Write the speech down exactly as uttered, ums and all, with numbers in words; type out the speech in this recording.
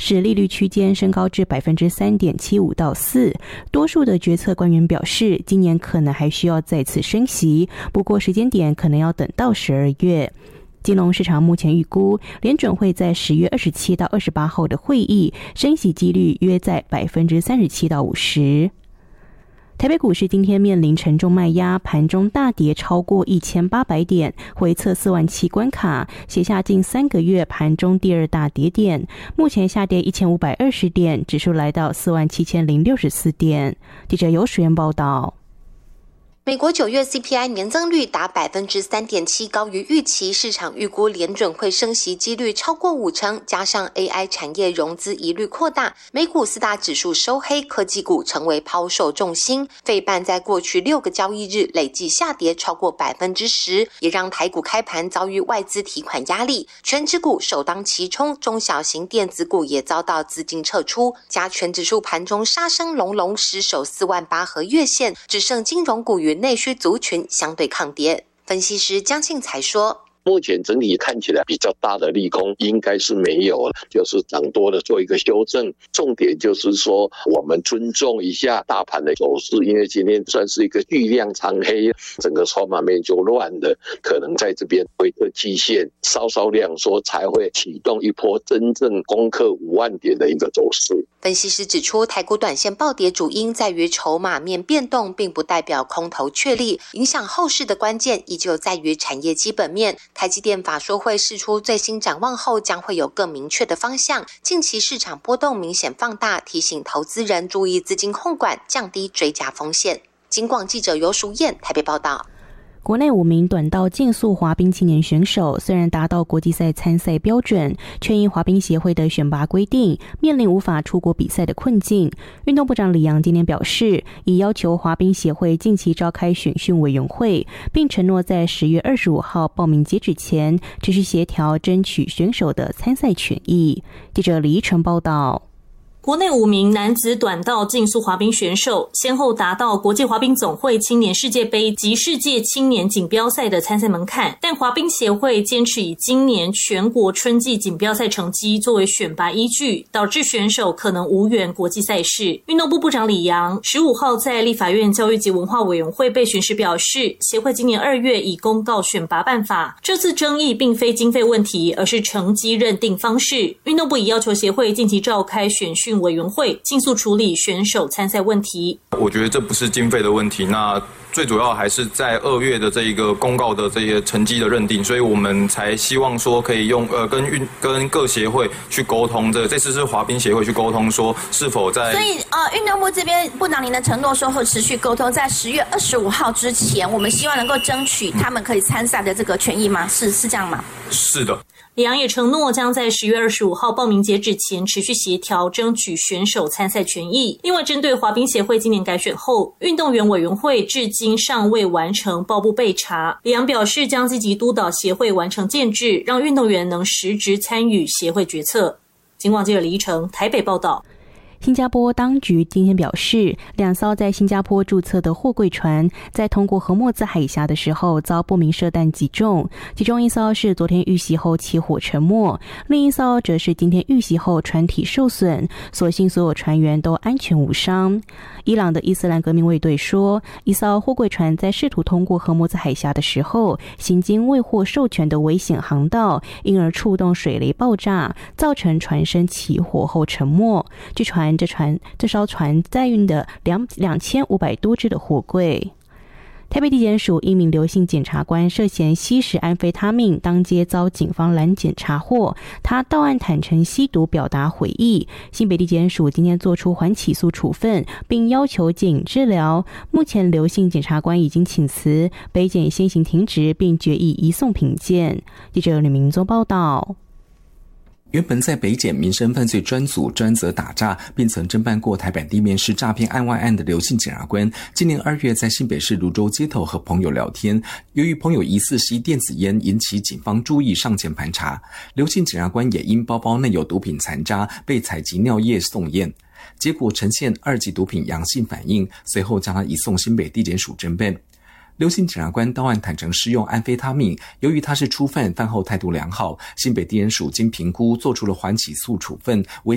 使利率区间升高至 百分之三点七五 到四。多数的决策官员表示，今年可能还需要再次升息，不过时间点可能要等到十二月。金融市场目前预估，联准会在十月二十七到二十八号的会议升息几率约在 百分之三十七到五十。台北股市今天面临沉重卖压，盘中大跌超过一千八百点，回测四万七关卡，写下近三个月盘中第二大跌点。目前下跌一千五百二十点，指数来到四万七千零六十四点。记者游水源报道。 美国九月 C P I 年增率达 百分之三点七， 高于预期，市场预估联准会升息几率超过五成，加上 A I 产业融资疑虑扩大，美股四大指数收黑，科技股成为抛售重心。费半在过去六个交易日累计下跌超过 百分之十， 也让台股开盘遭遇外资提款压力，全指股首当其冲，中小型电子股也遭到资金撤出，加权指数盘中杀声隆隆，失守四万八和月线，只剩金融股与内需族群相对抗跌。分析师江庆才说， 目前整体看起来比较大的利空应该是没有了，就是涨多的做一个修正。重点就是说，我们尊重一下大盘的走势，因为今天算是一个巨量长黑，整个筹码面就乱了，可能在这边回个季线稍稍量缩，才会启动一波真正攻克五万点的一个走势。 分析师指出，台股短线暴跌主因在于筹码面变动，并不代表空头确立，影响后市的关键依旧在于产业基本面。台积电法说会释出最新展望后，将会有更明确的方向。近期市场波动明显放大，提醒投资人注意资金控管，降低追加风险。金广记者游淑燕台北报道。 国内五名短道竞速滑冰青年选手虽然达到国际赛参赛标准，却因滑冰协会的选拔规定，面临无法出国比赛的困境。运动部长李洋今天表示，已要求滑冰协会近期召开选训委员会，并承诺在十月二十五号报名截止前，持续协调争取选手的参赛权益。记者李依晨报道。 国内五名男子短道竞速滑冰选手先后达到国际滑冰总会青年世界杯及世界青年锦标赛的参赛门槛，但滑冰协会坚持以今年全国春季锦标赛成绩作为选拔依据，导致选手可能无缘国际赛事。运动部部长李洋十五号在立法院教育及文化委员会备询时表示，协会今年二月已公告选拔办法，这次争议并非经费问题，而是成绩认定方式。运动部已要求协会近期召开选训委员会，尽速处理选手参赛问题。 我觉得这不是经费的问题，那最主要还是在二月的这一个公告的这些成绩的认定，所以我们才希望说可以用呃跟运跟各协会去沟通，这这次是滑冰协会去沟通说是否在。 所以呃运动部这边部长您的承诺说会持续沟通，在十月二十五号之前，我们希望能够争取他们可以参赛的这个权益吗？是是这样吗？ 是的。 李洋也承诺将在十月二十五号报名截止前持续协调，争取选手参赛权益。另外，针对滑冰协会今年改选后，运动员委员会至今尚未完成报部备查。李洋表示，将积极督导协会完成建制，让运动员能实质参与协会决策。金广记者李依成台北报道。 新加坡当局今天表示，两艘在新加坡注册的货柜船在通过荷默兹海峡的时候遭不明射弹击中，其中一艘是昨天遇袭后起火沉没，另一艘则是今天遇袭后船体受损，所幸所有船员都安全无伤。伊朗的伊斯兰革命卫队说，一艘货柜船在试图通过荷默兹海峡的时候，行经未获授权的危险航道，因而触动水雷爆炸，造成船身起火后沉没。据传这船这艘船载运的两两千五百多只的货柜。台北地检署一名刘姓检察官涉嫌吸食安非他命，当街遭警方拦检查获，他到案坦承吸毒，表达悔意。新北地检署今天作出缓起诉处分，并要求戒瘾治疗。目前刘姓检察官已经请辞，北检先行停职，并决议移送评鉴。记者吕明宗报道。 原本在北检民生犯罪专组专责打诈，并曾侦办过台北地面式诈骗案外案的刘姓检察官，今年二月在新北市芦洲街头和朋友聊天，由于朋友疑似吸电子烟，引起警方注意，上前盘查。刘姓检察官也因包包内有毒品残渣，被采集尿液送验，结果呈现二级毒品阳性反应，随后将他移送新北地检署侦办。刘姓检察官到案坦承施用安非他命，由于他是初犯，饭后态度良好，新北地检署经评估做出了缓起诉处分，为